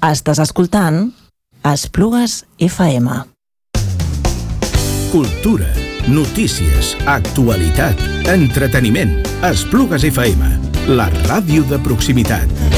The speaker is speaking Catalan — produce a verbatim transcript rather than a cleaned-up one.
Estàs escoltant Esplugues F M. Cultura, notícies, actualitat, entreteniment. Esplugues F M, la ràdio de proximitat.